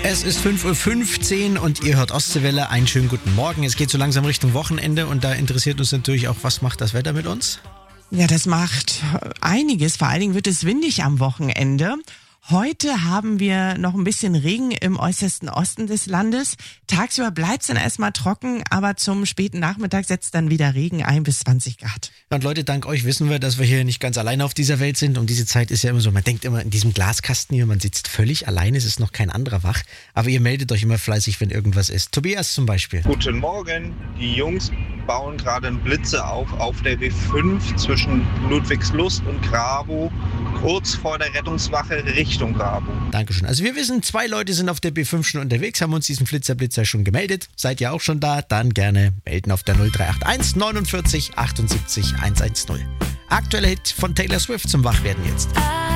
Es ist 5.15 Uhr und ihr hört Ostseewelle. Einen schönen guten Morgen. Es geht so langsam Richtung Wochenende und da interessiert uns natürlich auch, was macht das Wetter mit uns? Ja, das macht einiges. Vor allen Dingen wird es windig am Wochenende. Heute haben wir noch ein bisschen Regen im äußersten Osten des Landes. Tagsüber bleibt es dann erstmal trocken, aber zum späten Nachmittag setzt dann wieder Regen ein bis 20 Grad. Und Leute, dank euch wissen wir, dass wir hier nicht ganz alleine auf dieser Welt sind. Um diese Zeit ist ja immer so, man denkt immer in diesem Glaskasten hier, man sitzt völlig alleine, es ist noch kein anderer wach. Aber ihr meldet euch immer fleißig, wenn irgendwas ist. Tobias zum Beispiel. Guten Morgen, die Jungs bauen gerade Blitze auf der B5 zwischen Ludwigslust und Grabow, kurz vor der Rettungswache Richtung Grabow. Dankeschön. Also wir wissen, 2 Leute sind auf der B5 schon unterwegs, haben uns diesen Flitzer schon gemeldet. Seid ihr auch schon da? Dann gerne melden auf der 0381 49 78 110. Aktueller Hit von Taylor Swift zum Wachwerden jetzt.